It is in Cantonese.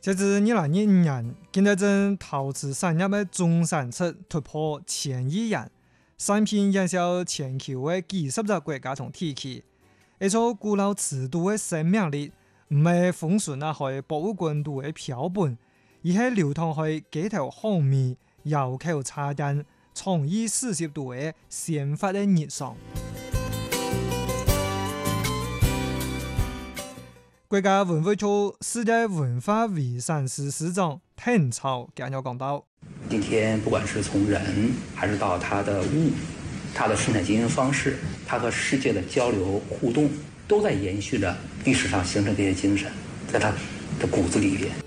截至2022年，景德鎮陶瓷產業的總產值突破1000億元，產品營銷全球的幾十個國家同地區。一座古老瓷器的生命力，唔係封存喺博物館度嘅標本，而係流淌喺幾條紅米、窯口茶間、創意40度嘅鮮活的日常。國家文匯處世界文化遺產司司長滕超簡約講到： 今天不管是從人，還是到它的物，它的生產經營方式，它和世界的交流互動，都在延續着歷史上形成這些精神，在它的骨子裏邊。